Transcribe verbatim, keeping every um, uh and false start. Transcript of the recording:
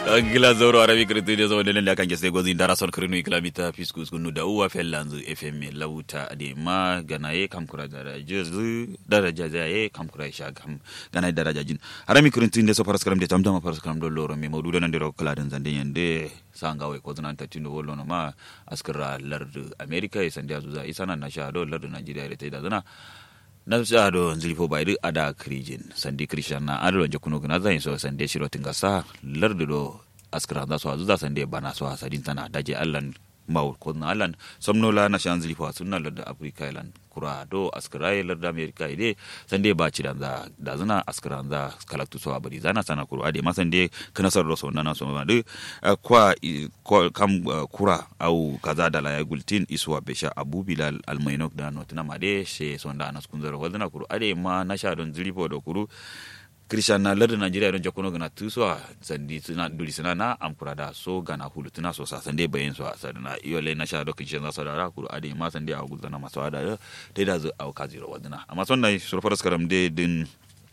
Angila zoro arabi kritu de zo delen da kan gese gozi ndara son krinu iklamita fiskus kunu da uwa fellanzu F M lauta de ma ganaye kam kura da jezu daraja jaye kam kura sha kam ganaye daraja jin harami kritu de so paras karam de tamtama paras karam do loro me modu nan de ro kladen zande yende sanga we ko zan ta tino wollo no ma askara lardu America e sandia zuza isana na sha do lardu Nigeria re da zana na sa do nzilifo bayri ada krijin sandi krishan na ado je kuno gna zai so sande shiro tinga sa lardu do askara da so azuza sande bana so asadin tana daje allan maw ko na allan somno la na shan nzilifo sunna lardu afrika island kura do askara lardu america ide sande ba ci da da zana askara da kalaktu so abadi zana sana kuru ade masande kana sarro so nana so ma de kwa kam kura au kaza da la gultin iswa besha abu bilal almainok da notna made she sonda anas kunzaro wadana kuru ade ma na sha don zilipo do kuru Christian na lardu Nigeria don jakono gana tuswa sandi tuna duli sana na amkura da so gana hulu tuna so sa sande bayin so sadana yole na sha do Christian za sadara kuru ade ma sande a gulzana maswada te da zu au kaziro wadana amma sonna surfaras karam de din